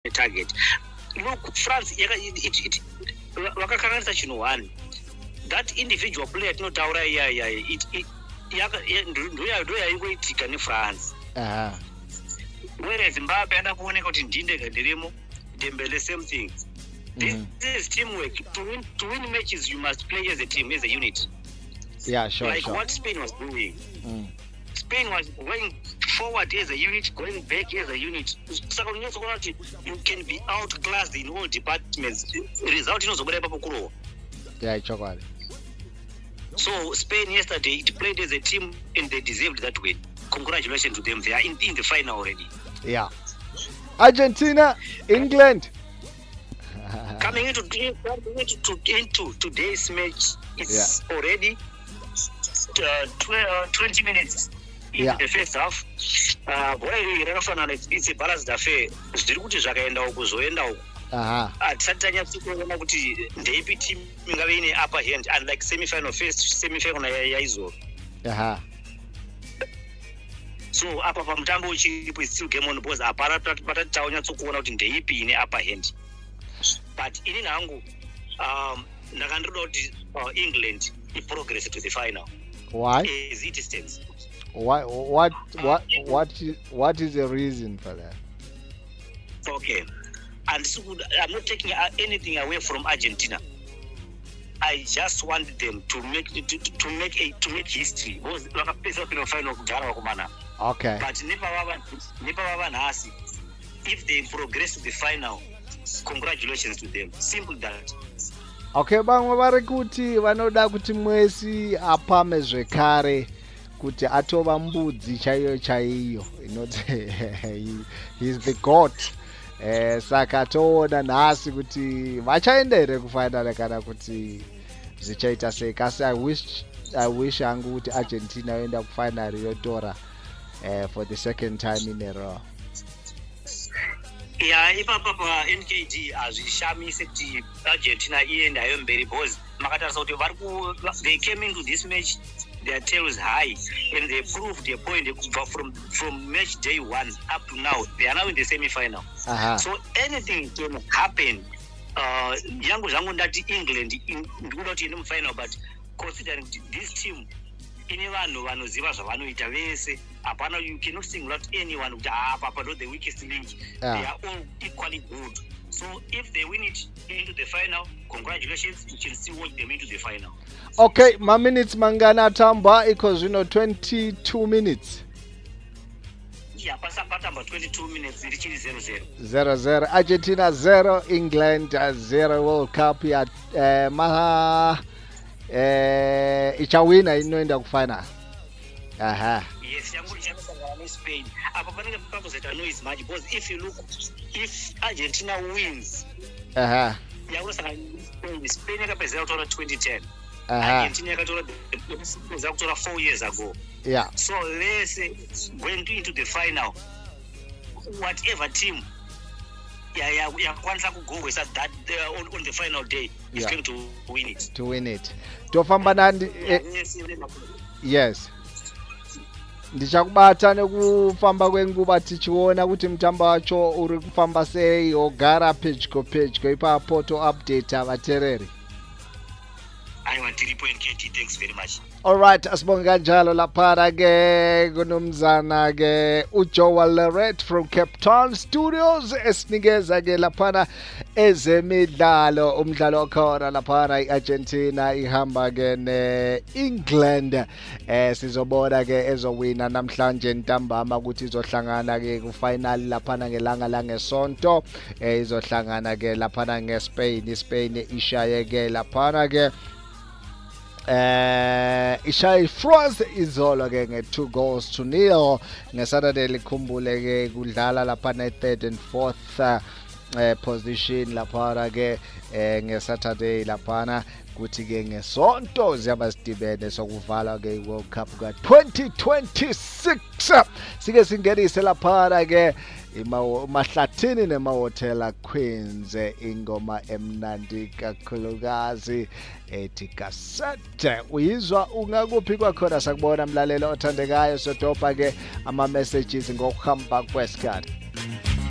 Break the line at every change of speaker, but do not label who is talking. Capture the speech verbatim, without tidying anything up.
target. Look, France, it, it, it, wakakanganisa chinhu one. That individual player tinotaura iya iya it it ndo yaingoitika neFrance.
Uh-huh.
Whereas Zimbabwe anda kuoneka kuti ndinde ndirimo, Dembele same thing. This mm-hmm. is teamwork. To win to win matches you must play as a team, as a unit.
Yeah, sure.
Like
sure.
what Spain was doing.
Mm.
Spain was going forward as a unit, going back as a unit. So you can be outclassed in all departments. Result is
yeah, chocolate.
So Spain yesterday it played as a team and they deserved that win. Congratulations to them. They are in, in the final already.
Yeah. Argentina, England.
Coming into, into, into today's match, it's yeah. already uh, twenty minutes in yeah. the first half. Uh, it's a balanced affair.
Uh-huh.
Atisatanya kuona kuti ndeipi team ingave ine upper hand unlike semi-final first semi-final yaizo.
Aha.
So apa pamutambo uchipo is still game on because apara patataonya tsokuona kuti ndeipi ine upper hand. But ini nangu um ndakandoda kuti uh, England i progress to the final.
Why?
As it stands.
Why what what what is, what is the reason for that?
Okay. And so I'm not taking anything away from Argentina. I just want them to make to, to make a to make history. Because like a piece of final
okay.
But if they progress to the final, congratulations to them. Simple that.
Okay, bamwe vari kuti vanoda kuti mwesi apame zvekare kuti atova mbudzi chaiyo chaiyo inoti he is the god. Eh saka toona nhasi kuti vachaenda here kufinal kana kuti zvichaita sei. Kasi I wish I wish angu kuti Argentina yoenda kufinal yotora eh for the second time in a row.
Yeah, ipapa pa N K D azvishamise kuti Argentina ienda yomberi because makatarisa kuti vari ku they came into this match their tails high and they proved their point from from match day one up to now. They are now in the semi-final.
Uh-huh.
So anything can happen. Uh, yangu zangu ndati England ndikuda kuti ine final, but considering this team ine vanhu vanoziva zvavanoita vese hapana, you cannot single out anyone kuti apa pa the weakest link. Yeah. They are all equally good. So if they win it into the final, congratulations, you can still watch them into the final.
Okay, my minutes mangana tamba because you know twenty-two minutes.
Yeah, pasa patamba twenty-two minutes richini zero zero.
zero zero. Argentina zero, England zero. World Cup ya eh, maha eh ichawina inoenda kufana. Aha.
Yes, yangu ichasangana na Spain. Apa panenge pamuzeta noise much because if you look, if Argentina wins,
aha,
yangu sangana Spain, Spain yakapezera kutora twenty ten.
Uh-huh.
Argentina yakatola kutora four years ago.
Yeah.
So let's say going into the final, whatever team yeah yeah we are going to go with that uh, on, on the final day is yeah. going to win it.
To win it. Tofamba nandi eh, yes. Ndichakubata nekufamba kwenguva tichiona kuti mutambo wacho uri kufamba sei. Ogara pedyo pedyo ipapo to update avatereri.
I want three point K T. Thanks very much.
All right, asibonga njalo lapha ke kunomzana ke uJoe Leret from Cape Town Studios esinikeza ke lapha ezemidlalo. Umdlalo okhona lapha iArgentina ihamba ke neEngland. Eh sizobona ke ezowina namhlanje ntambama ukuthi izohlangana ke ku final lapha ngelanga langesonto. Eh izohlangana ke lapha ngeSpain. iSpain ishaye ke lapha ke Eh ishayi France izolo ke nge two goals to nil. Ngesaturday likhumbule ke kudlala lapha ne third and fourth uh, uh, position lapha ke eh, ngesaturday lapha kuthi ke ngesonto ziyaba sidibene sokuvala ke World Cup ka twenty twenty-six. Sike singenise lapha ke imahlathini nemahotela Queens ingoma emnandi kakhulukazi ethi kasete. Uyizwa ungakuphi kwakhona sakubona mlalelo othandekayo sodopa ke ama messages ngokuhamba kwesikhathi.